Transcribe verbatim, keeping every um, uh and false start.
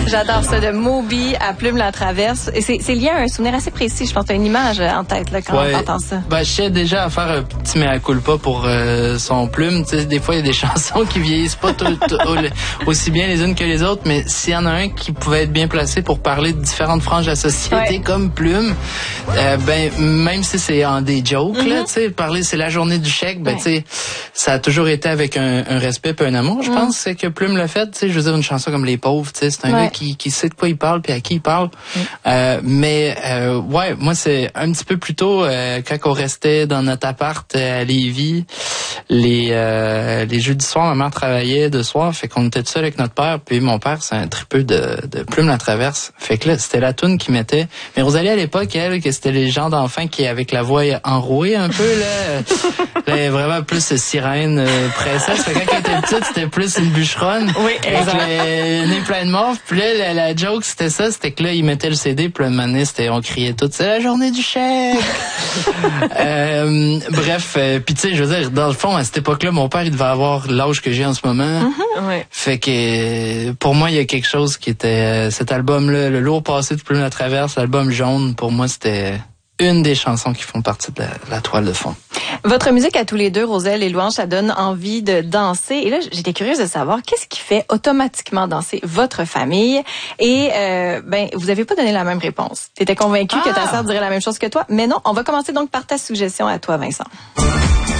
J'adore ça, de Moby à Plume la Traverse. Et c'est, c'est lié à un souvenir assez précis. Je pense que tu as une image en tête là, quand ouais. on entend ça. Ben, je sais déjà à faire un petit mea culpa pour euh, son Plume. Tu sais, des fois, il y a des chansons qui vieillissent pas tout, tout, aussi bien les unes que les autres, mais s'il y en a un qui pouvait être bien placé pour parler de différentes franges de la société, ouais. comme Plume, euh, ben même si c'est en des jokes, mm-hmm. là, tu sais, parler c'est la journée du chèque, ben ouais. tu sais, ça a toujours été avec un, un respect et un amour, je mm. pense, c'est que Plume l'a fait. Tu sais, je veux dire, une chanson comme Les Pauvres, tu sais, c'est un ouais. gars qui, qui sait de quoi il parle puis à qui il parle. Mm. Euh, mais euh, ouais, moi c'est un petit peu plus tôt euh, quand on restait dans notre appart à Lévis, les euh, les jeudis soirs, ma mère travaillait de soir, fait qu'on était tout seul avec notre père, puis mon père c'est un tripeux de, de Plume la Traverse, fait que là c'était la toune qui mettait. Mais Rosalie à l'époque, elle, que c'était les gens d'enfants qui avec la voix enrouée un peu là, là vraiment plus sirène, euh, princesse. Fait que quand elle était petite, c'était plus une bûcheronne. Oui, exact. Avec le nez plein de morve. Puis là, la, la joke, c'était ça, c'était que là, ils mettaient le C D, puis là, une année, c'était, on criait tout, c'est la journée du chèque. euh, bref, euh, puis tu sais, je veux dire, dans le fond, à cette époque-là, mon père, il devait avoir l'âge que j'ai en ce moment. Mm-hmm. Ouais. Fait que, pour moi, il y a quelque chose qui était, euh, cet album-là, Le lourd passé de Plume la Traverse, l'album jaune, pour moi, c'était une des chansons qui font partie de la, la toile de fond. Votre musique à tous les deux, Roselle et Louange, ça donne envie de danser. Et là, j'étais curieuse de savoir qu'est-ce qui fait automatiquement danser votre famille. Et euh, ben, vous avez pas donné la même réponse. T'étais convaincue ah. que ta sœur dirait la même chose que toi, mais non. On va commencer donc par ta suggestion à toi, Vincent.